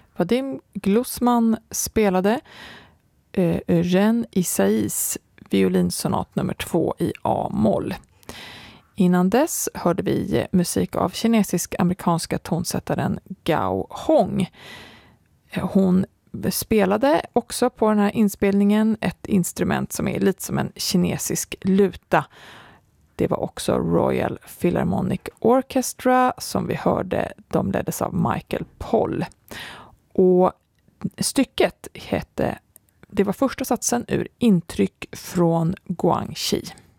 Vadim Glusman spelade Eugène Isais violinsonat nummer 2 i A-moll. Innan dess hörde vi musik av kinesisk-amerikanska tonsättaren Gao Hong. Hon spelade också på den här inspelningen ett instrument som är lite som en kinesisk luta. Det var också Royal Philharmonic Orchestra som vi hörde. De leddes av Michael Poll. Och stycket hette, det var första satsen ur Intryck från Guangxi.